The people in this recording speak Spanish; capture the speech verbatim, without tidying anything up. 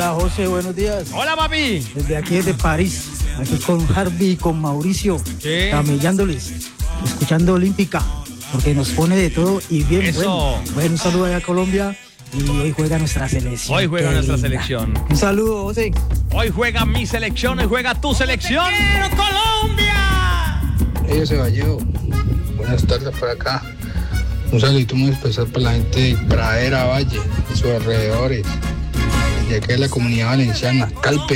Hola José, buenos días. Hola papi. Desde aquí desde París, aquí con Harvey y con Mauricio, ¿Qué? camellándoles, escuchando Olímpica, porque nos pone de todo y bien Eso. bueno. Bueno, un saludo allá a Colombia y hoy juega nuestra selección. Hoy juega Qué nuestra linda. selección. Un saludo, José. Hoy juega mi selección, hoy juega tu selección. ¡Quiero Colombia! Ellos se Vallejo. Buenas tardes por acá. Un saludito muy especial para la gente de Pradera Valle y sus alrededores. De aquí de la comunidad valenciana, Calpe.